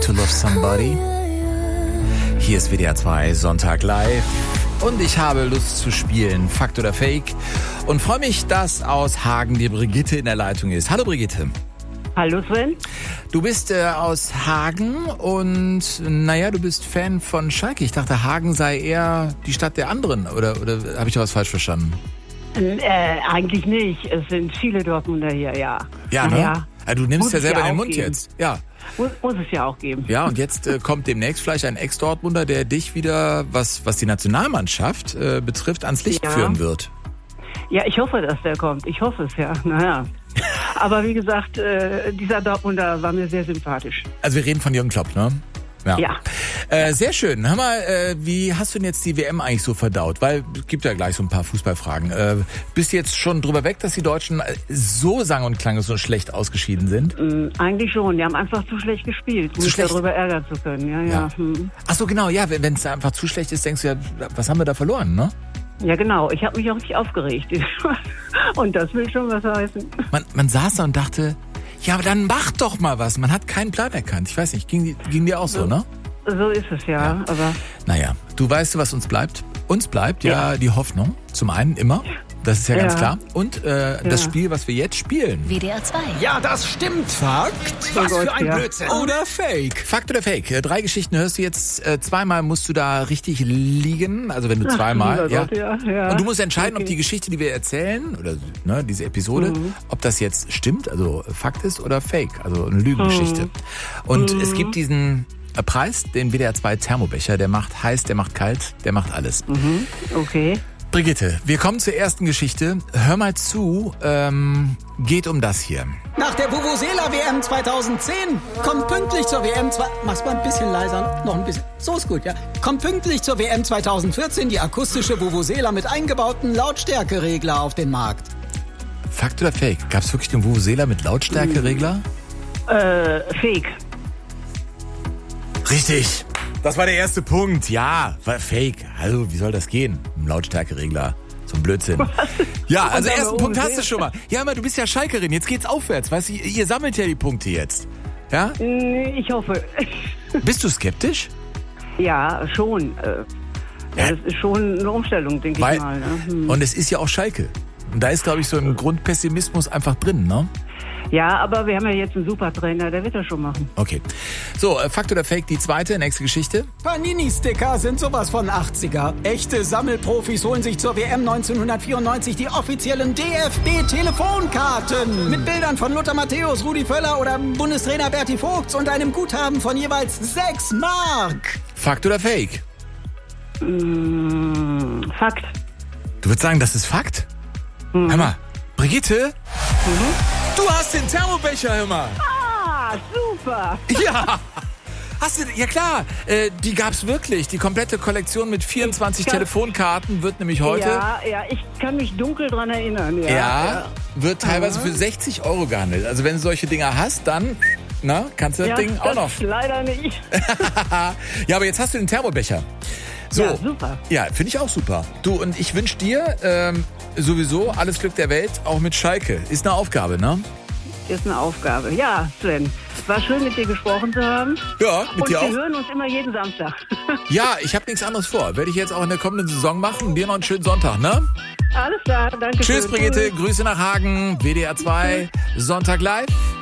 to Love Somebody. Hier ist WDR 2 Sonntag live und ich habe Lust zu spielen, Fakt oder Fake, und freue mich, dass aus Hagen die Brigitte in der Leitung ist. Hallo Brigitte. Hallo Sven. Du bist aus Hagen und du bist Fan von Schalke. Ich dachte, Hagen sei eher die Stadt der anderen, oder habe ich da was falsch verstanden? Eigentlich nicht. Es sind viele Dortmunder hier, ja. Ja, ne? Ja, du nimmst Muss ja selber ja den Mund geben. jetzt. Ja. Muss es ja auch geben. Ja, und jetzt kommt demnächst vielleicht ein Ex-Dortmunder, der dich wieder, was die Nationalmannschaft betrifft, ans Licht führen wird. Ja, ich hoffe, dass der kommt. Ich hoffe es, ja. Naja. Aber wie gesagt, dieser Dortmunder war mir sehr sympathisch. Also wir reden von Jürgen Klopp, ne? Ja. Sehr schön. Hör mal, wie hast du denn jetzt die WM eigentlich so verdaut? Weil es gibt ja gleich so ein paar Fußballfragen. Bist du jetzt schon drüber weg, dass die Deutschen so sang- und klanglos so schlecht ausgeschieden sind? Eigentlich schon. Die haben einfach zu schlecht gespielt, um sich darüber ärgern zu können. Ja. Ach so, genau. Ja, wenn es einfach zu schlecht ist, denkst du ja, was haben wir da verloren, ne? Ja, genau. Ich habe mich auch nicht aufgeregt. Und das will schon was heißen. Man saß da und dachte, ja, aber dann mach doch mal was. Man hat keinen Plan erkannt. Ich weiß nicht, ging dir auch so, ne? So ist es, ja. Aber naja, du weißt, was uns bleibt? Uns bleibt ja die Hoffnung. Zum einen immer. Das ist ja ganz klar. Und das Spiel, was wir jetzt spielen. WDR 2. Ja, das stimmt. Fakt? Was für ein Blödsinn. Oder Fake? Fakt oder Fake? 3 Geschichten hörst du jetzt. Zweimal musst du da richtig liegen. Also wenn du zweimal. Ja. Und du musst entscheiden, ob die Geschichte, die wir erzählen, oder diese Episode, ob das jetzt stimmt, also Fakt ist, oder Fake, also eine Lügengeschichte. Und es gibt diesen Preis, den WDR 2 Thermobecher, der macht heiß, der macht kalt, der macht alles. Okay. Brigitte, wir kommen zur ersten Geschichte. Hör mal zu, geht um das hier. Nach der Vuvuzela WM 2010 kommt pünktlich zur WM... Mach's mal ein bisschen leiser, noch ein bisschen. So ist gut, ja. Kommt pünktlich zur WM 2014 die akustische Vuvuzela mit eingebauten Lautstärkeregler auf den Markt. Fakt oder Fake? Gab's wirklich den Vuvuzela mit Lautstärkeregler? Fake. Richtig. Das war der erste Punkt. Ja, war Fake. Also, wie soll das gehen? Ein Lautstärkeregler. So ein Blödsinn. Ja, also ersten Punkt hast du schon mal. Ja, aber du bist ja Schalkerin. Jetzt geht's aufwärts. Weißt du, ihr sammelt ja die Punkte jetzt. Ja? Ich hoffe. Bist du skeptisch? Ja, schon. Das ist schon eine Umstellung, denke ich mal. Ne? Und es ist ja auch Schalke. Und da ist, glaube ich, so ein Grundpessimismus einfach drin, ne? Ja, aber wir haben ja jetzt einen super Trainer, der wird das schon machen. Okay. So, Fakt oder Fake, die zweite, nächste Geschichte. Panini-Sticker sind sowas von 80er. Echte Sammelprofis holen sich zur WM 1994 die offiziellen DFB-Telefonkarten. Mit Bildern von Lothar Matthäus, Rudi Völler oder Bundestrainer Berti Vogts und einem Guthaben von jeweils 6 Mark. Fakt oder Fake? Fakt. Du würdest sagen, das ist Fakt? Hör mal, Brigitte? Du hast den Thermobecher, hör mal. Ah, super. Ja. Hast du, ja klar, die gab's wirklich. Die komplette Kollektion mit 24 Telefonkarten wird nämlich heute... Ja, ich kann mich dunkel dran erinnern. Ja, wird teilweise für 60 € gehandelt. Also wenn du solche Dinger hast, dann kannst du das Ding auch noch. Leider nicht. Ja, aber jetzt hast du den Thermobecher. So. Ja, super. Ja, finde ich auch super. Du, und ich wünsche dir sowieso alles Glück der Welt, auch mit Schalke. Ist eine Aufgabe, ne? Ist eine Aufgabe. Ja, Sven, war schön mit dir gesprochen zu haben. Ja, mit dir auch. Und wir hören uns immer jeden Samstag. Ja, ich habe nichts anderes vor. Werde ich jetzt auch in der kommenden Saison machen. Dir noch einen schönen Sonntag, ne? Alles klar, danke. Tschüss, Brigitte. Grüße nach Hagen. WDR 2, Sonntag live.